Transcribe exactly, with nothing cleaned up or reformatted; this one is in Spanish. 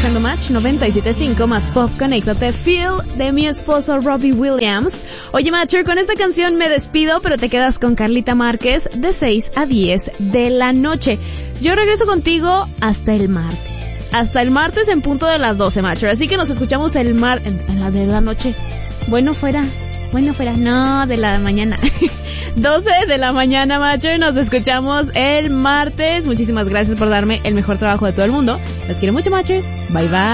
escuchando Match noventa y siete punto cinco más Pop. Conéctate, Feel, de mi esposo Robbie Williams. Oye, Matcher, con esta canción me despido, pero te quedas con Carlita Márquez de seis a diez de la noche. Yo regreso contigo hasta el martes. Hasta el martes en punto de las doce, Matcher. Así que nos escuchamos el mar... en, en la de la noche. Bueno, fuera... Bueno, fuera, no, de la mañana. doce de la mañana, Matcher. Nos escuchamos el martes. Muchísimas gracias por darme el mejor trabajo de todo el mundo. Los quiero mucho, Matchers. Bye, bye.